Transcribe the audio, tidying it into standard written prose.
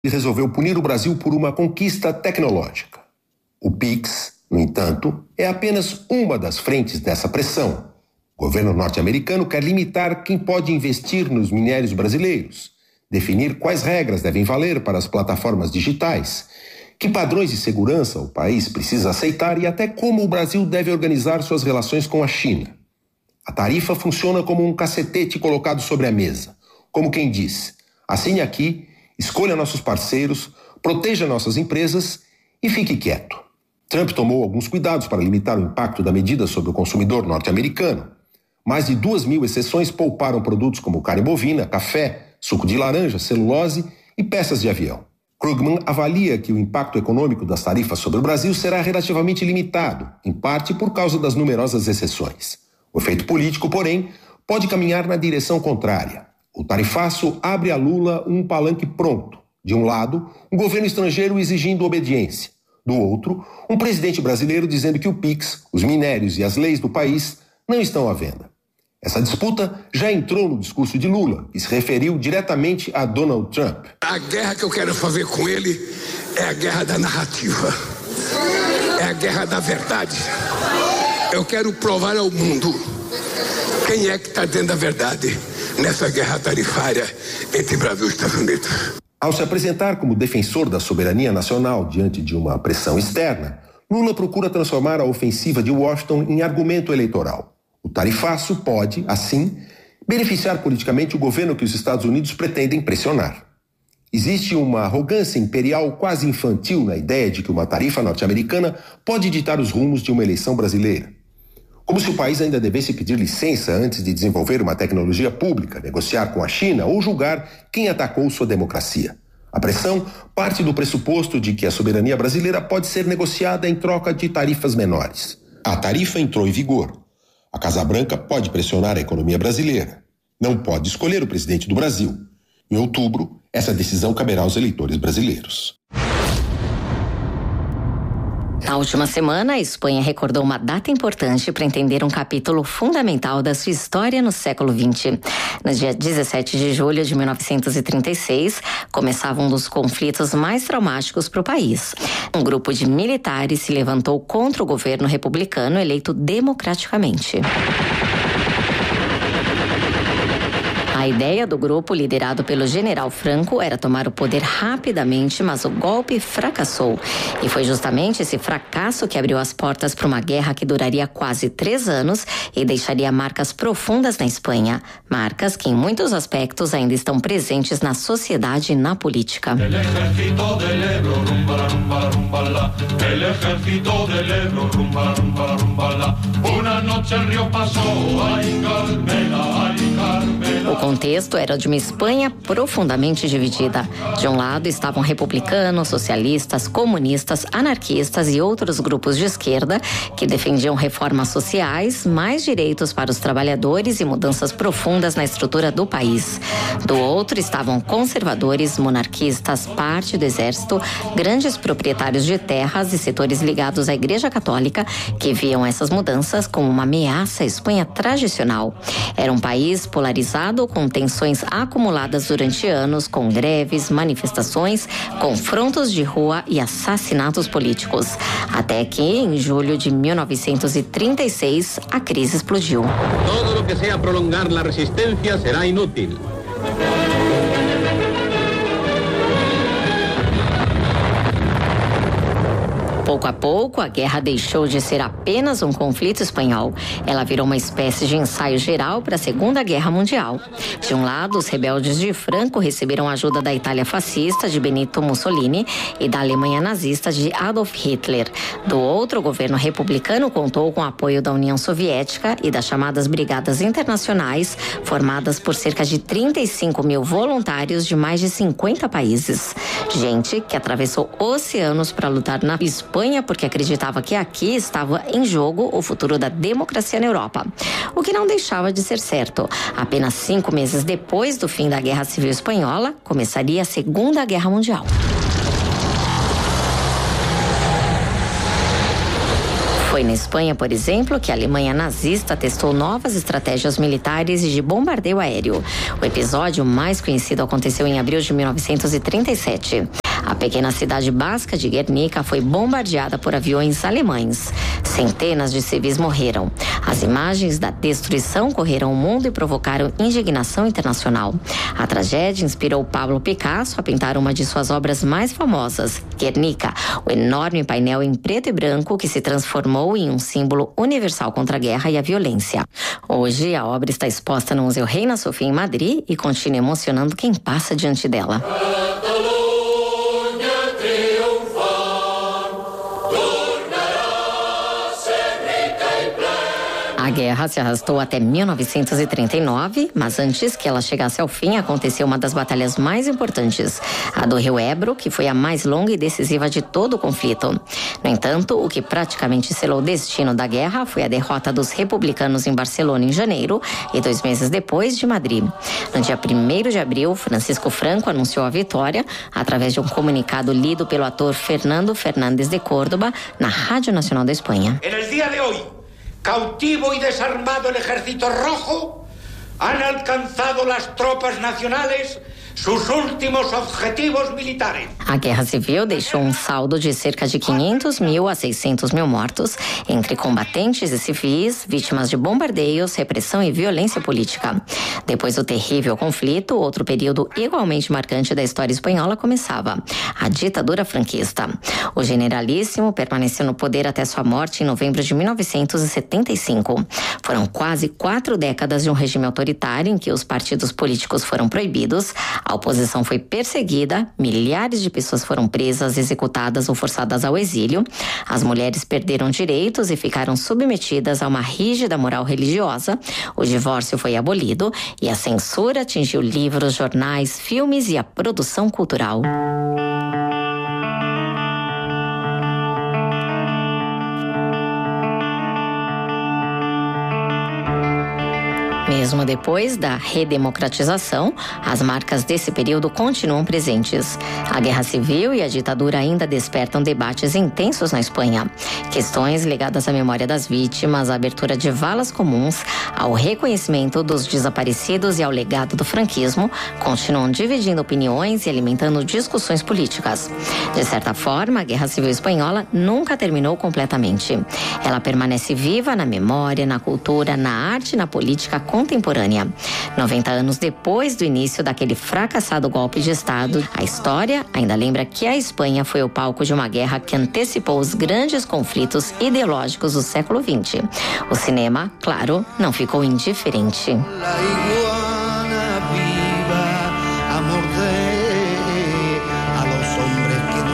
resolveu punir o Brasil por uma conquista tecnológica. O PIX, no entanto, é apenas uma das frentes dessa pressão. O governo norte-americano quer limitar quem pode investir nos minérios brasileiros, definir quais regras devem valer para as plataformas digitais, que padrões de segurança o país precisa aceitar e até como o Brasil deve organizar suas relações com a China. A tarifa funciona como um cacetete colocado sobre a mesa, como quem diz: assine aqui, escolha nossos parceiros, proteja nossas empresas e fique quieto. Trump tomou alguns cuidados para limitar o impacto da medida sobre o consumidor norte-americano. Mais de 2.000 exceções pouparam produtos como carne bovina, café, suco de laranja, celulose e peças de avião. Krugman avalia que o impacto econômico das tarifas sobre o Brasil será relativamente limitado, em parte por causa das numerosas exceções. O efeito político, porém, pode caminhar na direção contrária. O tarifaço abre a Lula um palanque pronto. De um lado, um governo estrangeiro exigindo obediência. Do outro, um presidente brasileiro dizendo que o PIX, os minérios e as leis do país não estão à venda. Essa disputa já entrou no discurso de Lula e se referiu diretamente a Donald Trump. A guerra que eu quero fazer com ele é a guerra da narrativa. É a guerra da verdade. Eu quero provar ao mundo quem é que está dentro da verdade nessa guerra tarifária entre Brasil e Estados Unidos. Ao se apresentar como defensor da soberania nacional diante de uma pressão externa, Lula procura transformar a ofensiva de Washington em argumento eleitoral. O tarifaço pode, assim, beneficiar politicamente o governo que os Estados Unidos pretendem pressionar. Existe uma arrogância imperial quase infantil na ideia de que uma tarifa norte-americana pode ditar os rumos de uma eleição brasileira. Como se o país ainda devesse pedir licença antes de desenvolver uma tecnologia pública, negociar com a China ou julgar quem atacou sua democracia. A pressão parte do pressuposto de que a soberania brasileira pode ser negociada em troca de tarifas menores. A tarifa entrou em vigor. A Casa Branca pode pressionar a economia brasileira. Não pode escolher o presidente do Brasil. Em outubro, essa decisão caberá aos eleitores brasileiros. Na última semana, a Espanha recordou uma data importante para entender um capítulo fundamental da sua história no século XX. No dia 17 de julho de 1936, começava um dos conflitos mais traumáticos para o país. Um grupo de militares se levantou contra o governo republicano eleito democraticamente. A ideia do grupo, liderado pelo general Franco, era tomar o poder rapidamente, mas o golpe fracassou. E foi justamente esse fracasso que abriu as portas para uma guerra que duraria quase 3 anos e deixaria marcas profundas na Espanha. Marcas que, em muitos aspectos, ainda estão presentes na sociedade e na política. O contexto era de uma Espanha profundamente dividida. De um lado estavam republicanos, socialistas, comunistas, anarquistas e outros grupos de esquerda que defendiam reformas sociais, mais direitos para os trabalhadores e mudanças profundas na estrutura do país. Do outro estavam conservadores, monarquistas, parte do exército, grandes proprietários de terras e setores ligados à Igreja Católica que viam essas mudanças como uma ameaça à Espanha tradicional. Era um país polarizado com tensões acumuladas durante anos, com greves, manifestações, confrontos de rua e assassinatos políticos. Até que, em julho de 1936, a crise explodiu. Todo lo que sea prolongar la resistencia será inútil. Pouco a pouco, a guerra deixou de ser apenas um conflito espanhol. Ela virou uma espécie de ensaio geral para a Segunda Guerra Mundial. De um lado, os rebeldes de Franco receberam ajuda da Itália fascista de Benito Mussolini e da Alemanha nazista de Adolf Hitler. Do outro, o governo republicano contou com o apoio da União Soviética e das chamadas Brigadas Internacionais, formadas por cerca de 35 mil voluntários de mais de 50 países. Gente que atravessou oceanos para lutar na Espanha porque acreditava que aqui estava em jogo o futuro da democracia na Europa. O que não deixava de ser certo. Apenas 5 meses depois do fim da Guerra Civil Espanhola, começaria a Segunda Guerra Mundial. Foi na Espanha, por exemplo, que a Alemanha nazista testou novas estratégias militares e de bombardeio aéreo. O episódio mais conhecido aconteceu em abril de 1937. A pequena cidade basca de Guernica foi bombardeada por aviões alemães. Centenas de civis morreram. As imagens da destruição correram o mundo e provocaram indignação internacional. A tragédia inspirou Pablo Picasso a pintar uma de suas obras mais famosas, Guernica, o enorme painel em preto e branco que se transformou em um símbolo universal contra a guerra e a violência. Hoje, a obra está exposta no Museu Reina Sofia em Madrid e continua emocionando quem passa diante dela. A guerra se arrastou até 1939, mas antes que ela chegasse ao fim, aconteceu uma das batalhas mais importantes, a do Rio Ebro, que foi a mais longa e decisiva de todo o conflito. No entanto, o que praticamente selou o destino da guerra foi a derrota dos republicanos em Barcelona em janeiro e 2 meses depois de Madrid. No dia 1º de abril, Francisco Franco anunciou a vitória através de um comunicado lido pelo ator Fernando Fernández de Córdoba na Rádio Nacional da Espanha. En el día de hoy, cautivo y desarmado el Ejército Rojo, han alcanzado las tropas nacionales sus últimos objetivos militares. A Guerra Civil deixou um saldo de cerca de 500 mil a 600 mil mortos, entre combatentes e civis, vítimas de bombardeios, repressão e violência política. Depois do terrível conflito, outro período igualmente marcante da história espanhola começava, a ditadura franquista. O generalíssimo permaneceu no poder até sua morte em novembro de 1975. Foram quase 4 décadas de um regime autoritário em que os partidos políticos foram proibidos, a oposição foi perseguida, milhares de pessoas foram presas, executadas ou forçadas ao exílio, as mulheres perderam direitos e ficaram submetidas a uma rígida moral religiosa, o divórcio foi abolido e a censura atingiu livros, jornais, filmes e a produção cultural. Mesmo depois da redemocratização, as marcas desse período continuam presentes. A Guerra Civil e a ditadura ainda despertam debates intensos na Espanha. Questões ligadas à memória das vítimas, à abertura de valas comuns, ao reconhecimento dos desaparecidos e ao legado do franquismo continuam dividindo opiniões e alimentando discussões políticas. De certa forma, a Guerra Civil Espanhola nunca terminou completamente. Ela permanece viva na memória, na cultura, na arte e na política contemporânea. 90 anos depois do início daquele fracassado golpe de Estado, a história ainda lembra que a Espanha foi o palco de uma guerra que antecipou os grandes conflitos ideológicos do século XX. O cinema, claro, não ficou indiferente.